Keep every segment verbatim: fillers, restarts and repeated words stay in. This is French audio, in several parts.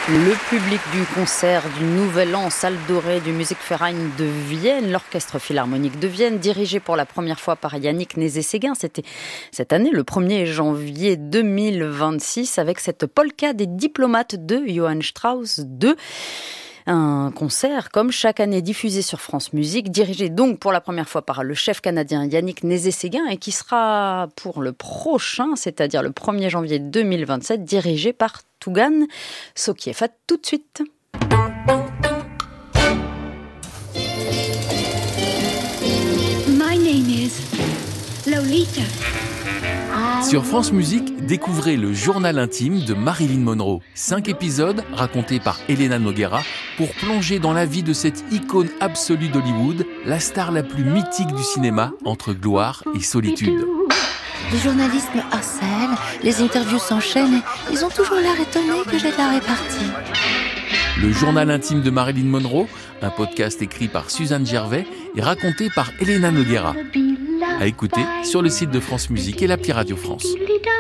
Le public du concert du Nouvel An, salle dorée du Musikverein de Vienne, l'Orchestre Philharmonique de Vienne, dirigé pour la première fois par Yannick Nézet-Séguin. C'était cette année, le premier janvier deux mille vingt-six, avec cette polka des diplomates de Johann Strauss deux. Un concert, comme chaque année, diffusé sur France Musique, dirigé donc pour la première fois par le chef canadien Yannick Nézet-Séguin et qui sera pour le prochain, c'est-à-dire le premier janvier deux mille vingt-sept, dirigé par Tougan Sokiev. À tout de suite. My name is Lolita. Sur France Musique, découvrez le journal intime de Marilyn Monroe. Cinq épisodes racontés par Elena Noguera pour plonger dans la vie de cette icône absolue d'Hollywood, la star la plus mythique du cinéma entre gloire et solitude. Les journalistes me harcèlent, les interviews s'enchaînent et ils ont toujours l'air étonnés que j'ai de la répartie. Le journal intime de Marilyn Monroe, un podcast écrit par Suzanne Gervais et raconté par Elena Noguera. À écouter sur le site de France Musique et l'appli Radio France.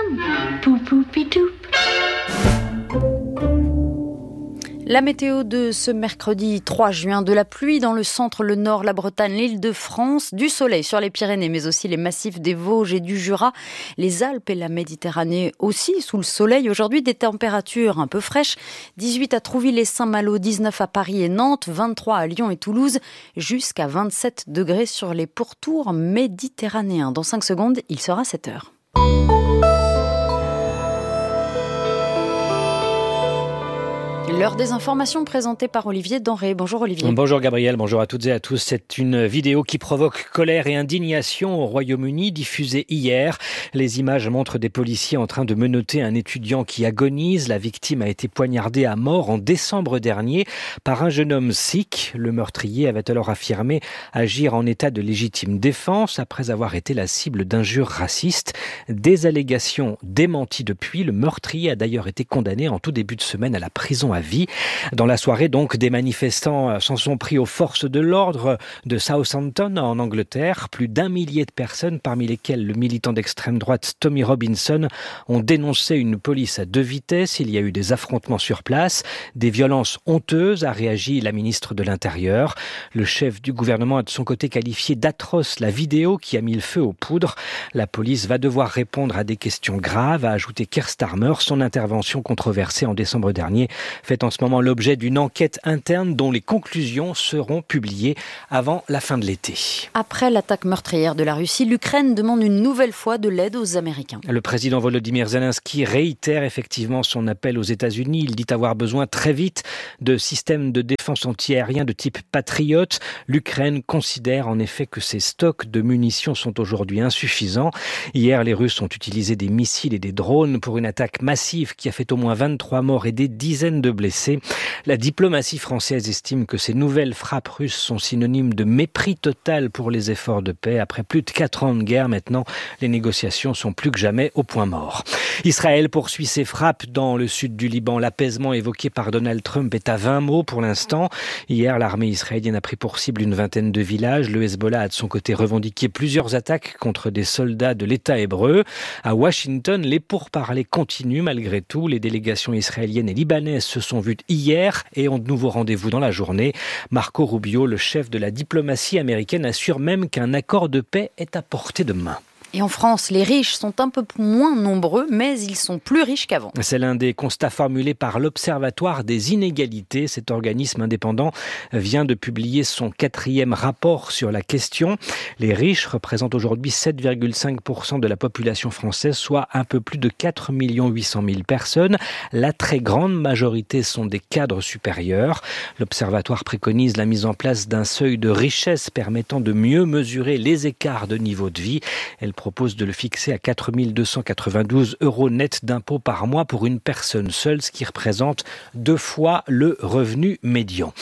La météo de ce mercredi trois juin, de la pluie dans le centre, le nord, la Bretagne, l'Île-de-France, du soleil sur les Pyrénées, mais aussi les massifs des Vosges et du Jura, les Alpes et la Méditerranée aussi sous le soleil. Aujourd'hui, des températures un peu fraîches, dix-huit à Trouville et Saint-Malo, dix-neuf à Paris et Nantes, vingt-trois à Lyon et Toulouse, jusqu'à vingt-sept degrés sur les pourtours méditerranéens. Dans cinq secondes, il sera sept heures. L'heure des informations présentée par Olivier Denré. Bonjour Olivier. Bonjour Gabriel, bonjour à toutes et à tous. C'est une vidéo qui provoque colère et indignation au Royaume-Uni, diffusée hier. Les images montrent des policiers en train de menotter un étudiant qui agonise. La victime a été poignardée à mort en décembre dernier par un jeune homme sikh. Le meurtrier avait alors affirmé agir en état de légitime défense après avoir été la cible d'injures racistes. Des allégations démenties depuis. Le meurtrier a d'ailleurs été condamné en tout début de semaine à la prison à vie. Dans la soirée, donc, des manifestants s'en sont pris aux forces de l'ordre de Southampton en Angleterre. Plus d'un millier de personnes, parmi lesquelles le militant d'extrême droite Tommy Robinson, ont dénoncé une police à deux vitesses. Il y a eu des affrontements sur place, des violences honteuses, a réagi la ministre de l'Intérieur. Le chef du gouvernement a de son côté qualifié d'atroce la vidéo qui a mis le feu aux poudres. La police va devoir répondre à des questions graves, a ajouté Keir Starmer. Son intervention controversée en décembre dernier fait en ce moment l'objet d'une enquête interne dont les conclusions seront publiées avant la fin de l'été. Après l'attaque meurtrière de la Russie, l'Ukraine demande une nouvelle fois de l'aide aux Américains. Le président Volodymyr Zelensky réitère effectivement son appel aux États-Unis. Il dit avoir besoin très vite de systèmes de défense anti-aérien de type Patriot. L'Ukraine considère en effet que ses stocks de munitions sont aujourd'hui insuffisants. Hier, les Russes ont utilisé des missiles et des drones pour une attaque massive qui a fait au moins vingt-trois morts et des dizaines de blessés. La diplomatie française estime que ces nouvelles frappes russes sont synonymes de mépris total pour les efforts de paix. Après plus de quatre ans de guerre, maintenant, les négociations sont plus que jamais au point mort. Israël poursuit ses frappes dans le sud du Liban. L'apaisement évoqué par Donald Trump est à vingt mots pour l'instant. Hier, l'armée israélienne a pris pour cible une vingtaine de villages. Le Hezbollah a de son côté revendiqué plusieurs attaques contre des soldats de l'État hébreu. À Washington, les pourparlers continuent malgré tout. Les délégations israéliennes et libanaises se sont vues hier et ont de nouveaux rendez-vous dans la journée. Marco Rubio, le chef de la diplomatie américaine, assure même qu'un accord de paix est à portée de main. Et en France, les riches sont un peu moins nombreux, mais ils sont plus riches qu'avant. C'est l'un des constats formulés par l'Observatoire des inégalités. Cet organisme indépendant vient de publier son quatrième rapport sur la question. Les riches représentent aujourd'hui sept virgule cinq pour cent de la population française, soit un peu plus de quatre millions huit cent mille personnes. La très grande majorité sont des cadres supérieurs. L'Observatoire préconise la mise en place d'un seuil de richesse permettant de mieux mesurer les écarts de niveau de vie. Elle propose de le fixer à quatre mille deux cent quatre-vingt-douze euros net d'impôts par mois pour une personne seule, ce qui représente deux fois le revenu médian.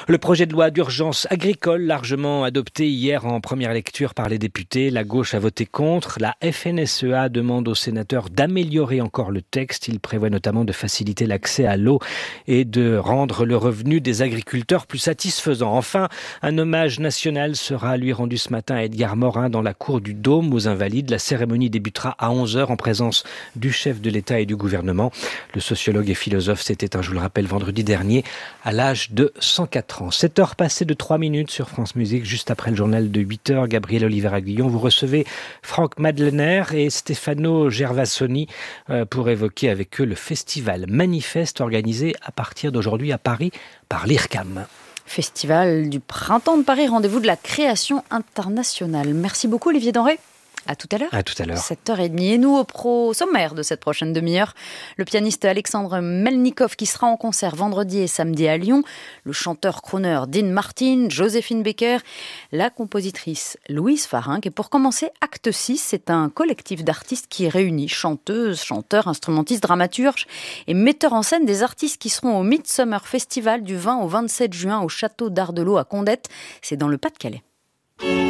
Le projet de loi d'urgence agricole, largement adopté hier en première lecture par les députés, la gauche a voté contre. La F N S E A demande aux sénateurs d'améliorer encore le texte. Il prévoit notamment de faciliter l'accès à l'eau et de rendre le revenu des agriculteurs plus satisfaisant. Enfin, un hommage national sera lui rendu ce matin à Edgar Morin dans la cour du Dôme aux Invalides. La cérémonie débutera à onze heures en présence du chef de l'État et du gouvernement. Le sociologue et philosophe s'est éteint, je vous le rappelle, vendredi dernier à l'âge de cent quatre ans. sept heures passées de trois minutes sur France Musique, juste après le journal de huit heures. Gabriel Oliver-Aguillon, vous recevez Franck Madlener et Stefano Gervasoni pour évoquer avec eux le festival Manifeste organisé à partir d'aujourd'hui à Paris par l'I R C A M. Festival du Printemps de Paris, rendez-vous de la création internationale. Merci beaucoup Olivier Denré. À tout à l'heure. À tout à l'heure. sept heures trente. Et nous, au pro sommaire de cette prochaine demi-heure, le pianiste Alexandre Melnikov qui sera en concert vendredi et samedi à Lyon, le chanteur-crooner Dean Martin, Joséphine Baker, la compositrice Louise Farinck. Et pour commencer, Acte six, c'est un collectif d'artistes qui réunit chanteuses, chanteurs, instrumentistes, dramaturges et metteurs en scène des artistes qui seront au Midsummer Festival du vingt au vingt-sept juin au Château d'Ardelot à Condette. C'est dans le Pas-de-Calais.